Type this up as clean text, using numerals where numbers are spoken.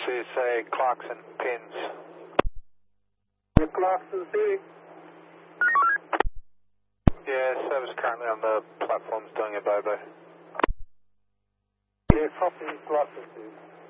So you say clocks and pins. Your clocks and pins. Yeah, service currently on the platforms doing a bye-bye. Yeah, copy clocks and pins.